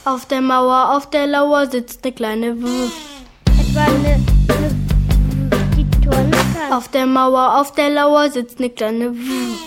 Auf der Mauer, auf der Lauer sitzt eine kleine W. Etwa die Turne kann. Auf der Mauer, auf der Lauer sitzt eine kleine W.